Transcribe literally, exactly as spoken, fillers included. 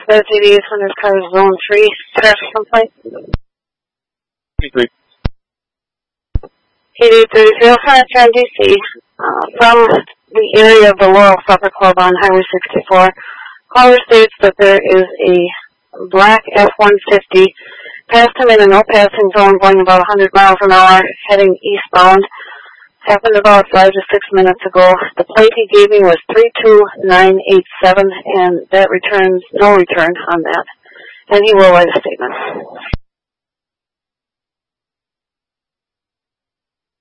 That's eighty-eight hundred cars, zone three, traffic complaint. three. eighty-eight thirty, Frontier D C, uh, from the area of the Laurel Supper Club on Highway sixty-four. Caller states that there is a black F one fifty passed him in a no passing zone going about one hundred miles an hour heading eastbound. Happened about five to six minutes ago. The plate he gave me was three two nine eight seven, and that returns no return on that. And he will write a statement.